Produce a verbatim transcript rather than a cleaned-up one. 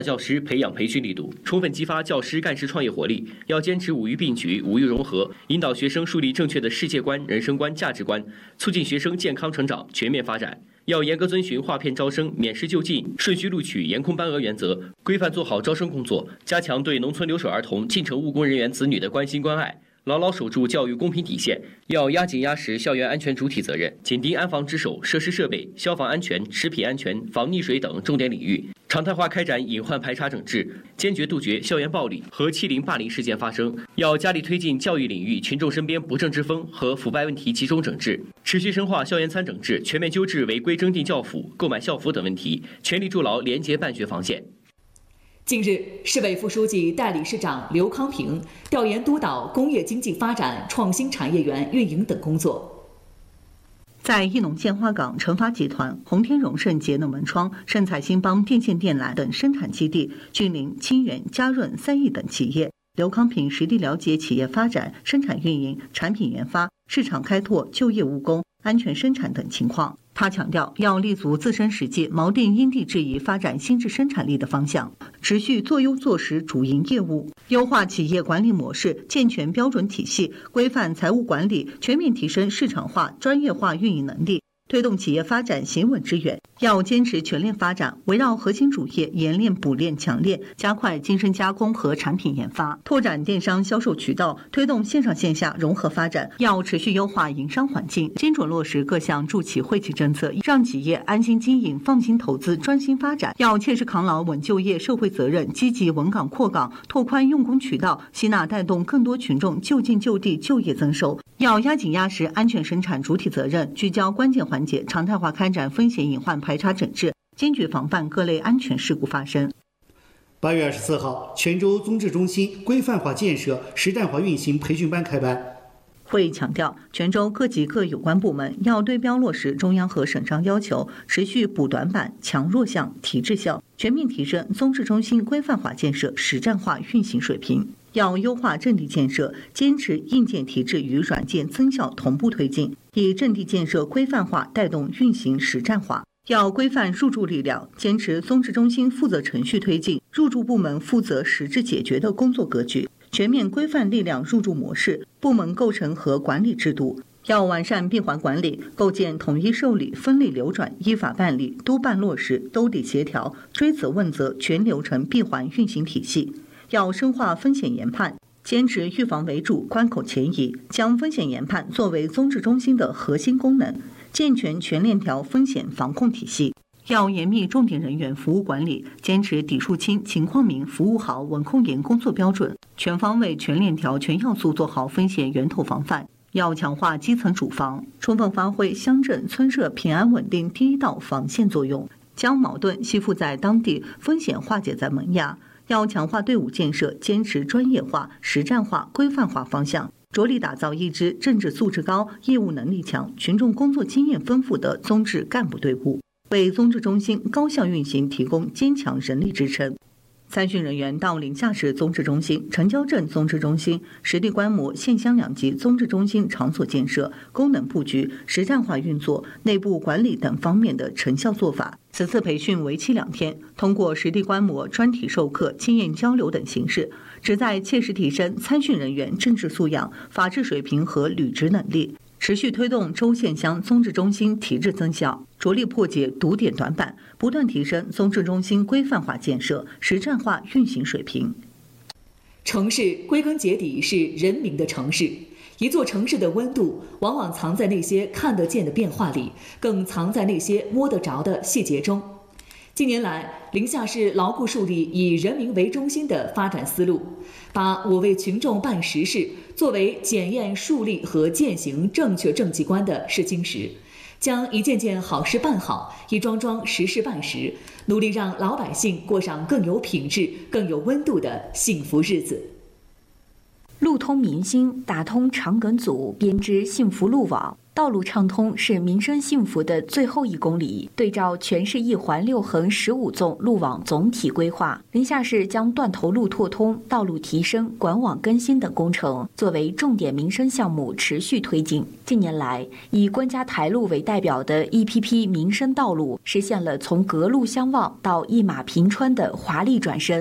教师培养培训力度，充分激发教师干事创业活力。要坚持五育并举、五育融合，引导学生树立正确的世界观、人生观、价值观，促进学生健康成长、全面发展。要严格遵循划片招生、免试就进、顺序录取、严控班额原则，规范做好招生工作，加强对农村留守儿童、进城务工人员子女的关心关爱。牢牢守住教育公平底线，要压紧压实校园安全主体责任，紧盯安防值守、设施设备、消防安全、食品安全、防溺水等重点领域，常态化开展隐患排查整治，坚决杜绝校园暴力和欺凌霸凌事件发生。要加力推进教育领域群众身边不正之风和腐败问题集中整治，持续深化校园参整治，全面纠治违规征订教辅、购买校服等问题，全力筑牢廉洁办学防线。 近日，市委副书记、代理市长刘康平调研督导工业经济发展创新产业园运营等工作。 在义农建花岗成发集团、红天荣盛节能门窗、盛彩兴邦电线电缆等生产基地，君临、清源、嘉润、三义等企业。刘康平实地了解企业发展、生产运营、产品研发、市场开拓、就业务工、安全生产等情况。他强调，要立足自身实际，锚定因地制宜发展新质生产力的方向，持续做优做实主营业务，优化企业管理模式，健全标准体系，规范财务管理，全面提升市场化、专业化运营能力，推动企业发展行稳致远。要坚持全链发展，围绕核心主业研链补链强链，加快精深加工和产品研发，拓展电商销售渠道，推动线上线下融合发展。要持续优化营商环境，精准落实各项助企惠企政策，让企业安心经营、放心投资、专心发展。要切实扛牢稳就业社会责任，积极稳岗扩岗，拓宽用工渠道，吸纳带动更多群众就近就地就业增收。要压紧压实安全生产主体责任，聚焦关键环节，常态化开展风险隐患排查整治，坚决防范各类安全事故发生。 八月二十四号，泉州综治中心规范化建设实战化运行培训班开办。 会议强调，泉州各级各有关部门要对标落实中央和省章要求，持续补短板、强弱项、提质效，全面提升综治中心规范化建设实战化运行水平。要优化阵地建设，坚持硬件提质与软件增效同步推进，以阵地建设规范化带动运行实战化。要规范入驻力量，坚持综治中心负责程序推进、入驻部门负责实质解决的工作格局，全面规范力量入驻模式、部门构成和管理制度。要完善闭环管理，构建统一受理、分立流转、依法办理、督办落实、兜底协调、追责问责全流程闭环运行体系。要深化风险研判，坚持预防为主、关口前移，将风险研判作为综治中心的核心功能，健全全链条风险防控体系。要严密重点人员服务管理，坚持底数清、情况明、服务好、稳控严工作标准，全方位、全链条、全要素做好风险源头防范。要强化基层主防，充分发挥乡镇村社平安稳定第一道防线作用，将矛盾吸附在当地，风险化解在萌芽。要强化队伍建设，坚持专业化、实战化、规范化方向，着力打造一支政治素质高、业务能力强、群众工作经验丰富的综治干部队伍，为综治中心高效运行提供坚强人力支撑。参训人员到临夏市综治中心、城郊镇综治中心实地观摩县乡两级综治中心场所建设、功能布局、实战化运作、内部管理等方面的成效做法。此次培训为期两天，通过实地观摩、专题授课、经验交流等形式，旨在切实提升参训人员政治素养、法治水平和履职能力，持续推动州县乡综治中心提质增效，着力破解堵点短板，不断提升综治中心规范化建设、实战化运行水平。 城市归根结底是人民的城市，一座城市的温度往往藏在那些看得见的变化里，更藏在那些摸得着的细节中。近年来，临夏市牢固树立以人民为中心的发展思路，把我为群众办实事作为检验树立和践行正确政绩观的试金石，将一件件好事办好，一桩桩实事办实，努力让老百姓过上更有品质、更有温度的幸福日子。 路通民心，打通肠梗阻，编织幸福路网。道路畅通是民生幸福的最后一公里。对照全市一环六横十五纵路网总体规划，临夏市将断头路拓通、道路提升、管网更新等工程作为重点民生项目持续推进。近年来，以官家台路为代表的一批批民生道路，实现了从隔路相望到一马平川的华丽转身。